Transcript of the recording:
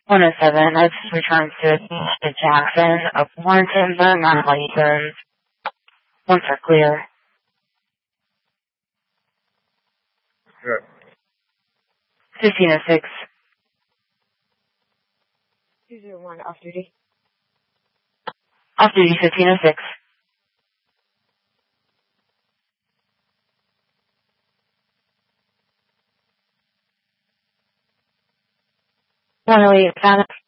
107, that's returns to Jackson of Warrentonburg, non-license. Once are clear. Good. 1506. 201, off duty. Off duty, 1506. One 108,